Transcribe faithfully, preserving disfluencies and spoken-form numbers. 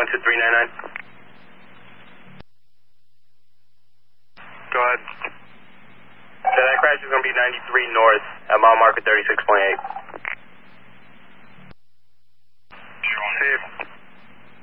one two three nine nine. Go ahead. So that crash is going to be ninety-three north at mile marker thirty-six point eight.